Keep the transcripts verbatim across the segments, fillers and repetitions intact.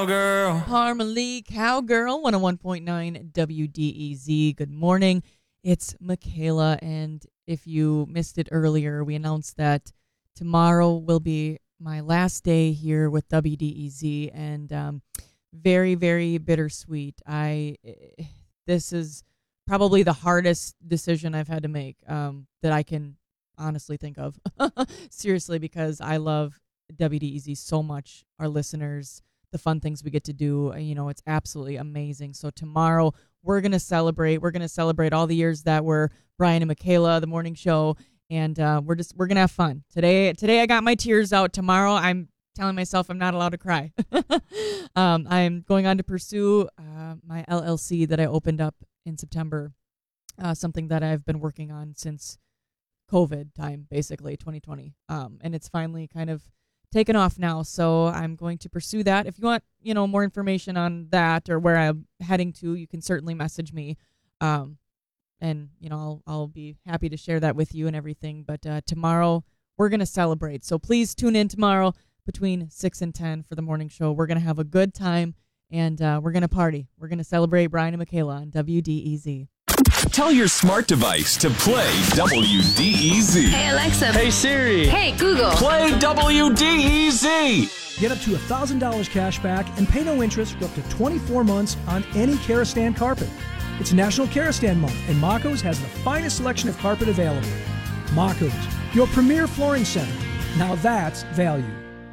cowgirl. Harmony Cowgirl, one oh one point nine W D E Z. Good morning. It's Michaela, and if you missed it earlier, we announced that tomorrow will be my last day here with W D E Z, and um, very, very bittersweet. I this is probably the hardest decision I've had to make um, that I can honestly think of. Seriously, because I love W D E Z so much, our listeners, the fun things we get to do. You know, it's absolutely amazing. So tomorrow we're going to celebrate. We're going to celebrate all the years that were Brian and Michaela, the morning show. And uh, we're just, we're going to have fun. Today, today I got my tears out. Tomorrow I'm telling myself I'm not allowed to cry. um, I'm going on to pursue uh, my L L C that I opened up in September, uh, something that I've been working on since COVID time, basically, twenty twenty. Um, and it's finally kind of taken off now, so I'm going to pursue that. If you want, you know, more information on that or where I'm heading to, you can certainly message me. Um, and, you know, I'll, I'll be happy to share that with you and everything. But uh, tomorrow, we're going to celebrate. So please tune in tomorrow between six and ten for the morning show. We're going to have a good time, and uh, we're going to party. We're going to celebrate Brian and Michaela on W D E Z. Tell your smart device to play W D E Z. Hey, Alexa. Hey, Siri. Hey, Google. Play W D E Z. Get up to one thousand dollars cash back and pay no interest for up to twenty-four months on any Karastan carpet. It's National Karastan Month, and Mako's has the finest selection of carpet available. Mako's, your premier flooring center. Now that's value.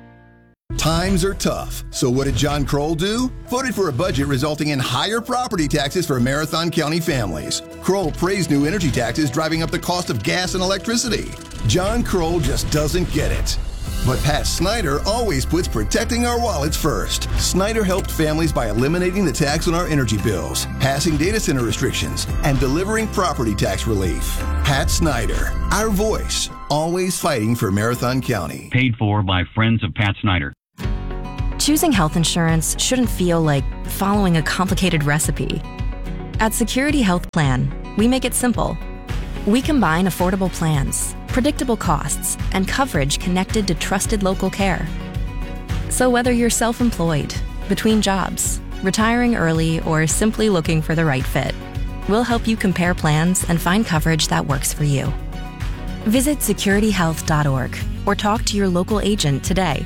Times are tough, so what did John Kroll do? Voted for a budget resulting in higher property taxes for Marathon County families. Kroll praised new energy taxes driving up the cost of gas and electricity. John Kroll just doesn't get it. But Pat Snyder always puts protecting our wallets first. Snyder helped families by eliminating the tax on our energy bills, passing data center restrictions, and delivering property tax relief. Pat Snyder, our voice, always fighting for Marathon County. Paid for by Friends of Pat Snyder. Choosing health insurance shouldn't feel like following a complicated recipe. At Security Health Plan, we make it simple. We combine affordable plans, predictable costs, and coverage connected to trusted local care. So whether you're self-employed, between jobs, retiring early, or simply looking for the right fit, we'll help you compare plans and find coverage that works for you. Visit security health dot org or talk to your local agent today.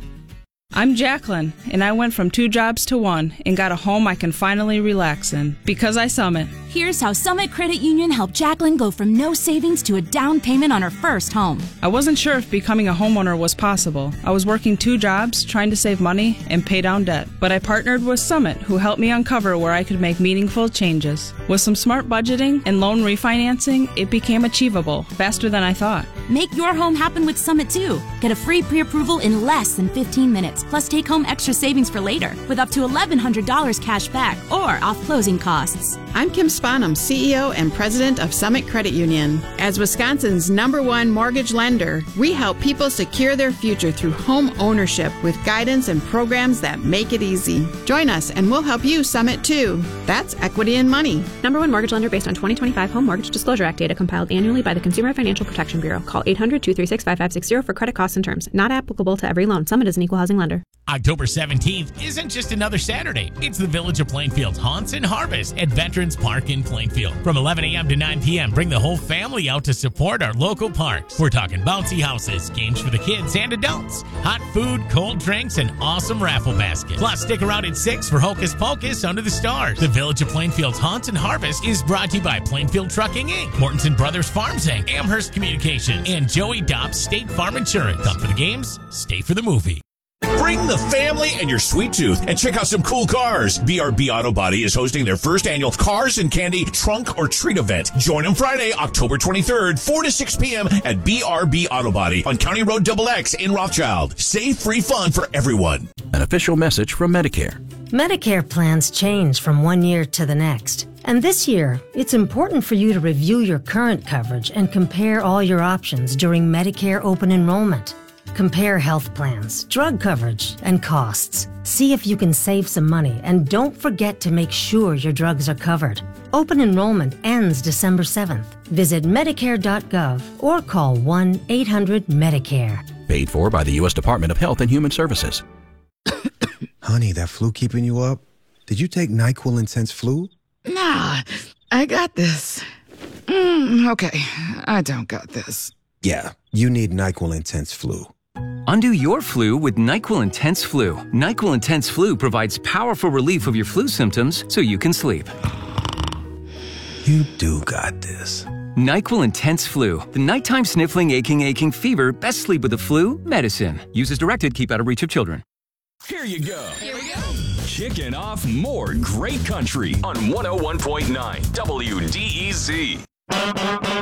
I'm Jacqueline, and I went from two jobs to one and got a home I can finally relax in because I Summit. Here's how Summit Credit Union helped Jacqueline go from no savings to a down payment on her first home. I wasn't sure if becoming a homeowner was possible. I was working two jobs, trying to save money and pay down debt. But I partnered with Summit, who helped me uncover where I could make meaningful changes. With some smart budgeting and loan refinancing, it became achievable faster than I thought. Make your home happen with Summit, too. Get a free pre-approval in less than fifteen minutes, plus take home extra savings for later with up to eleven hundred dollars cash back or off closing costs. I'm Kim Sponham, C E O and President of Summit Credit Union. As Wisconsin's number one mortgage lender, we help people secure their future through home ownership with guidance and programs that make it easy. Join us and we'll help you Summit too. That's equity and money. Number one mortgage lender based on twenty twenty-five Home Mortgage Disclosure Act data compiled annually by the Consumer Financial Protection Bureau. Call eight hundred, two three six, five five six zero for credit costs and terms. Not applicable to every loan. Summit is an equal housing lender. October seventeenth isn't just another Saturday. It's the Village of Plainfield's Haunts and Harvest at Veterans Park in Plainfield. From eleven a.m. to nine p.m., bring the whole family out to support our local parks. We're talking bouncy houses, games for the kids and adults, hot food, cold drinks, and awesome raffle baskets. Plus, stick around at six for Hocus Pocus Under the Stars. The Village of Plainfield's Haunts and Harvest is brought to you by Plainfield Trucking, Incorporated, Mortensen Brothers Farms, Incorporated, Amherst Communications, and Joey Dobbs State Farm Insurance. Come for the games, stay for the movie. Bring the family and your sweet tooth and check out some cool cars. B R B Auto Body is hosting their first annual Cars and Candy Trunk or Treat event. Join them Friday, October twenty-third, four to six p.m. at B R B Auto Body on County Road Double X in Rothschild. Save free fun for everyone. An official message from Medicare. Medicare plans change from one year to the next. And this year, it's important for you to review your current coverage and compare all your options during Medicare open enrollment. Compare health plans, drug coverage, and costs. See if you can save some money, and don't forget to make sure your drugs are covered. Open enrollment ends December seventh. Visit Medicare dot gov or call one eight hundred Medicare. Paid for by the U S Department of Health and Human Services. Honey, that flu keeping you up? Did you take NyQuil Intense Flu? Nah, I got this. Mm, okay, I don't got this. Yeah, you need NyQuil Intense Flu. Undo your flu with NyQuil Intense Flu. NyQuil Intense Flu provides powerful relief of your flu symptoms so you can sleep. You do got this. NyQuil Intense Flu. The nighttime sniffling, aching, aching fever. Best sleep with the flu. Medicine. Use as directed. Keep out of reach of children. Here you go. Here we go. Kicking off more great country on one oh one point nine W D E Z.